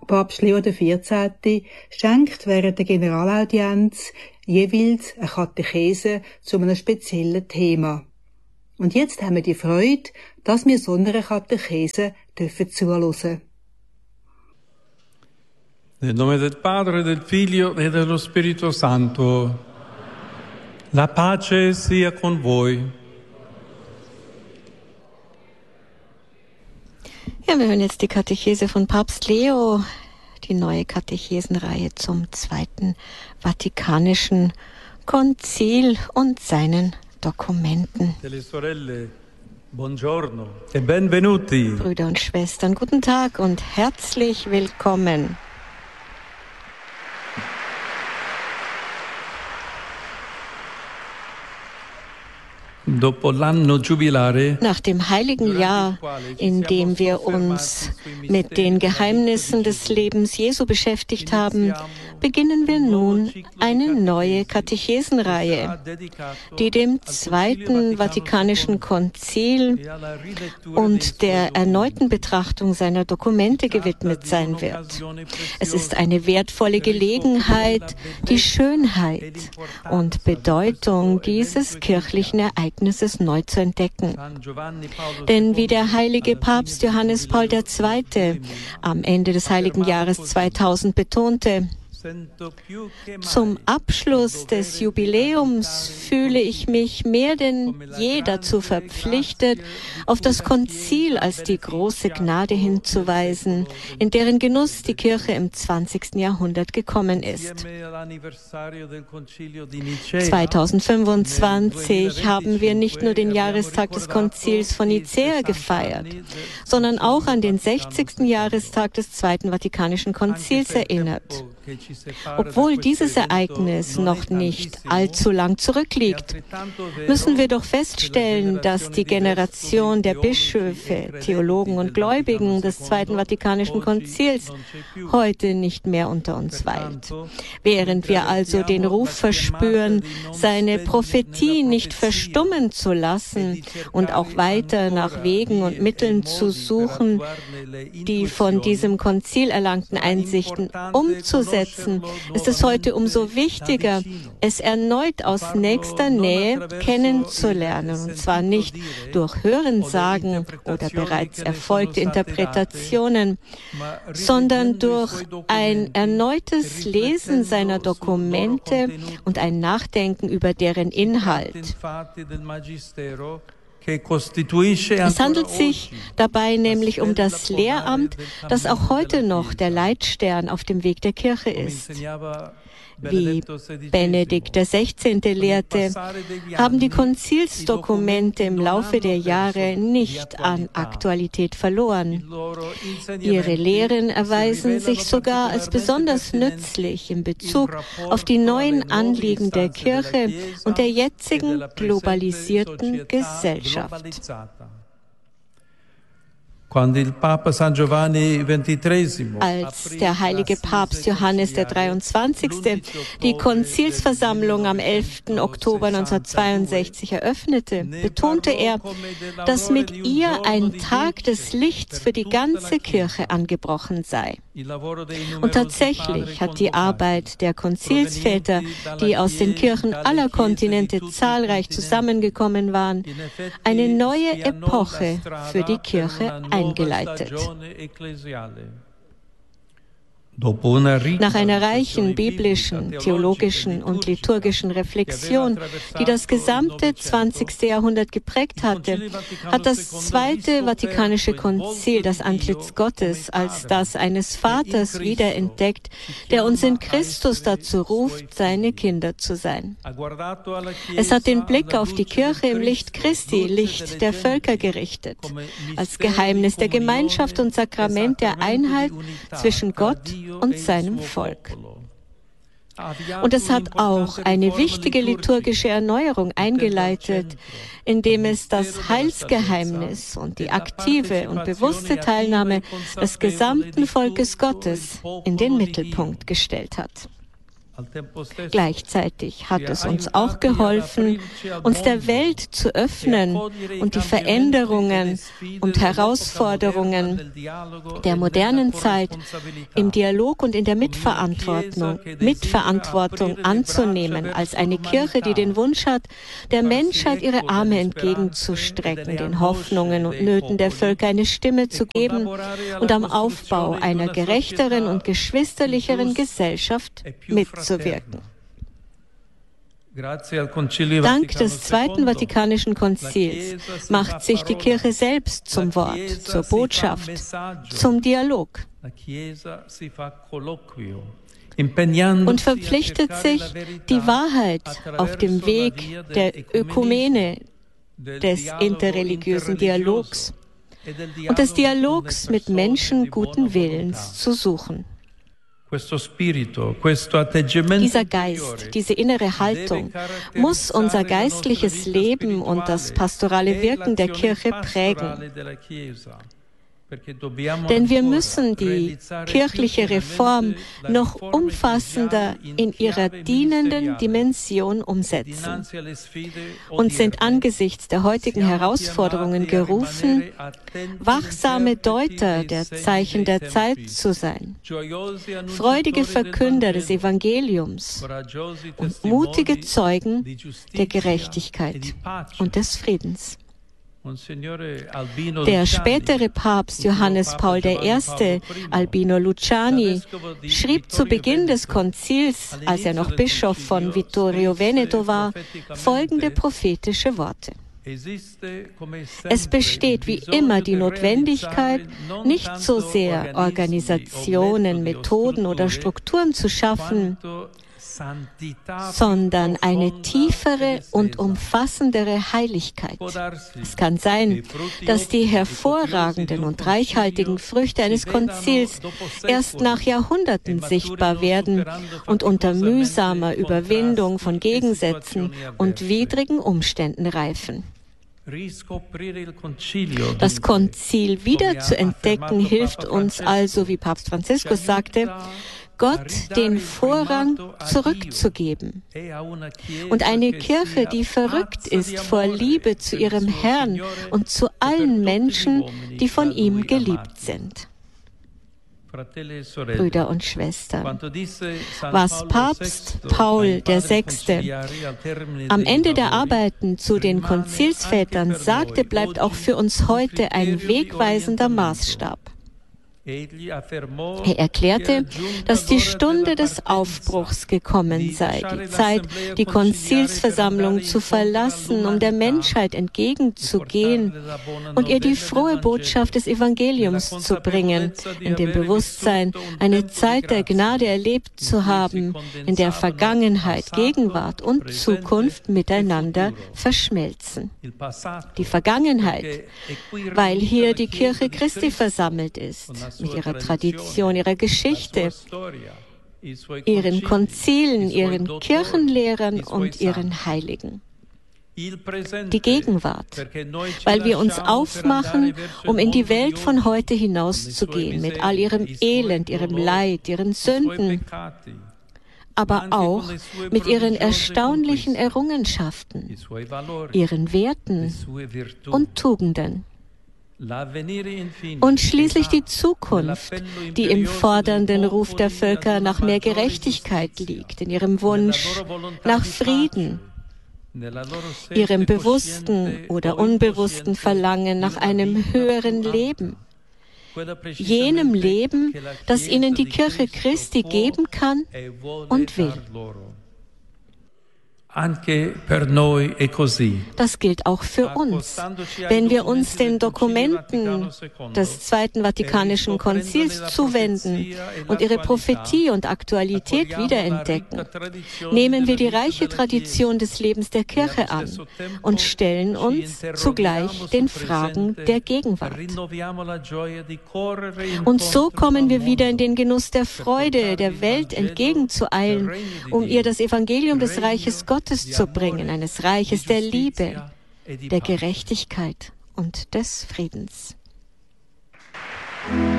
Papst Leo XIV. Schenkt während der Generalaudienz jeweils eine Katechese zu einem speziellen Thema. Und jetzt haben wir die Freude, dass wir so einer Katechese zuhören. Nel nome del Padre, del Figlio e dello Spirito Santo. La pace sia con voi. Ja, wir hören jetzt die Katechese von Papst Leo, die neue Katechesenreihe zum Zweiten Vatikanischen Konzil und seinen Dokumenten. Buongiorno e benvenuti. Brüder und Schwestern, guten Tag und herzlich willkommen. Nach dem heiligen Jahr, in dem wir uns mit den Geheimnissen des Lebens Jesu beschäftigt haben, beginnen wir nun eine neue Katechesenreihe, die dem Zweiten Vatikanischen Konzil und der erneuten Betrachtung seiner Dokumente gewidmet sein wird. Es ist eine wertvolle Gelegenheit, die Schönheit und Bedeutung dieses kirchlichen Ereignisses neu zu entdecken. Denn wie der heilige Papst Johannes Paul II. Am Ende des heiligen Jahres 2000 betonte: Zum Abschluss des Jubiläums fühle ich mich mehr denn je dazu verpflichtet, auf das Konzil als die große Gnade hinzuweisen, in deren Genuss die Kirche im 20. Jahrhundert gekommen ist. 2025 haben wir nicht nur den Jahrestag des Konzils von Nicäa gefeiert, sondern auch an den 60. Jahrestag des Zweiten Vatikanischen Konzils erinnert. Obwohl dieses Ereignis noch nicht allzu lang zurückliegt, müssen wir doch feststellen, dass die Generation der Bischöfe, Theologen und Gläubigen des Zweiten Vatikanischen Konzils heute nicht mehr unter uns weilt. Während wir also den Ruf verspüren, seine Prophetie nicht verstummen zu lassen und auch weiter nach Wegen und Mitteln zu suchen, die von diesem Konzil erlangten Einsichten umzusetzen, ist es heute umso wichtiger, es erneut aus nächster Nähe kennenzulernen. Und zwar nicht durch Hörensagen oder bereits erfolgte Interpretationen, sondern durch ein erneutes Lesen seiner Dokumente und ein Nachdenken über deren Inhalt. Es handelt sich dabei nämlich um das Lehramt, das auch heute noch der Leitstern auf dem Weg der Kirche ist. Wie Benedikt XVI. Lehrte, haben die Konzilsdokumente im Laufe der Jahre nicht an Aktualität verloren. Ihre Lehren erweisen sich sogar als besonders nützlich in Bezug auf die neuen Anliegen der Kirche und der jetzigen globalisierten Gesellschaft. Als der heilige Papst Johannes der 23. die Konzilsversammlung am 11. Oktober 1962 eröffnete, betonte er, dass mit ihr ein Tag des Lichts für die ganze Kirche angebrochen sei. Und tatsächlich hat die Arbeit der Konzilsväter, die aus den Kirchen aller Kontinente zahlreich zusammengekommen waren, eine neue Epoche für die Kirche eingeleitet. Nach einer reichen biblischen, theologischen und liturgischen Reflexion, die das gesamte 20. Jahrhundert geprägt hatte, hat das Zweite Vatikanische Konzil das Antlitz Gottes als das eines Vaters wiederentdeckt, der uns in Christus dazu ruft, seine Kinder zu sein. Es hat den Blick auf die Kirche im Licht Christi, Licht der Völker gerichtet, als Geheimnis der Gemeinschaft und Sakrament der Einheit zwischen Gott und seinem Volk. Und es hat auch eine wichtige liturgische Erneuerung eingeleitet, indem es das Heilsgeheimnis und die aktive und bewusste Teilnahme des gesamten Volkes Gottes in den Mittelpunkt gestellt hat. Gleichzeitig hat es uns auch geholfen, uns der Welt zu öffnen und die Veränderungen und Herausforderungen der modernen Zeit im Dialog und in der Mitverantwortung anzunehmen, als eine Kirche, die den Wunsch hat, der Menschheit ihre Arme entgegenzustrecken, den Hoffnungen und Nöten der Völker eine Stimme zu geben und am Aufbau einer gerechteren und geschwisterlicheren Gesellschaft mitzuwirken. Dank des Zweiten Vatikanischen Konzils macht sich die Kirche selbst zum Wort, zur Botschaft, zum Dialog und verpflichtet sich, die Wahrheit auf dem Weg der Ökumene, des interreligiösen Dialogs und des Dialogs mit Menschen guten Willens zu suchen. Dieser Geist, diese innere Haltung muss unser geistliches Leben und das pastorale Wirken der Kirche prägen. Denn wir müssen die kirchliche Reform noch umfassender in ihrer dienenden Dimension umsetzen und sind angesichts der heutigen Herausforderungen gerufen, wachsame Deuter der Zeichen der Zeit zu sein, freudige Verkünder des Evangeliums und mutige Zeugen der Gerechtigkeit und des Friedens. Der spätere Papst Johannes Paul I., Albino Luciani, schrieb zu Beginn des Konzils, als er noch Bischof von Vittorio Veneto war, folgende prophetische Worte. Es besteht wie immer die Notwendigkeit, nicht so sehr Organisationen, Methoden oder Strukturen zu schaffen, sondern eine tiefere und umfassendere Heiligkeit. Es kann sein, dass die hervorragenden und reichhaltigen Früchte eines Konzils erst nach Jahrhunderten sichtbar werden und unter mühsamer Überwindung von Gegensätzen und widrigen Umständen reifen. Das Konzil wieder zu entdecken hilft uns also, wie Papst Franziskus sagte, Gott den Vorrang zurückzugeben. Und eine Kirche, die verrückt ist vor Liebe zu ihrem Herrn und zu allen Menschen, die von ihm geliebt sind. Brüder und Schwestern, was Papst Paul VI. Am Ende der Arbeiten zu den Konzilsvätern sagte, bleibt auch für uns heute ein wegweisender Maßstab. Er erklärte, dass die Stunde des Aufbruchs gekommen sei, die Zeit, die Konzilsversammlung zu verlassen, um der Menschheit entgegenzugehen und ihr die frohe Botschaft des Evangeliums zu bringen, in dem Bewusstsein, eine Zeit der Gnade erlebt zu haben, in der Vergangenheit, Gegenwart und Zukunft miteinander verschmelzen. Die Vergangenheit, weil hier die Kirche Christi versammelt ist, mit ihrer Tradition, ihrer Geschichte, ihren Konzilen, ihren Kirchenlehrern und ihren Heiligen. Die Gegenwart, weil wir uns aufmachen, um in die Welt von heute hinauszugehen, mit all ihrem Elend, ihrem Leid, ihren Sünden, aber auch mit ihren erstaunlichen Errungenschaften, ihren Werten und Tugenden. Und schließlich die Zukunft, die im fordernden Ruf der Völker nach mehr Gerechtigkeit liegt, in ihrem Wunsch nach Frieden, ihrem bewussten oder unbewussten Verlangen nach einem höheren Leben, jenem Leben, das ihnen die Kirche Christi geben kann und will. Das gilt auch für uns. Wenn wir uns den Dokumenten des Zweiten Vatikanischen Konzils zuwenden und ihre Prophetie und Aktualität wiederentdecken, nehmen wir die reiche Tradition des Lebens der Kirche an und stellen uns zugleich den Fragen der Gegenwart. Und so kommen wir wieder in den Genuss der Freude, der Welt entgegenzueilen, um ihr das Evangelium des Reiches Gottes zu bringen, eines Reiches der Liebe, der Gerechtigkeit und des Friedens.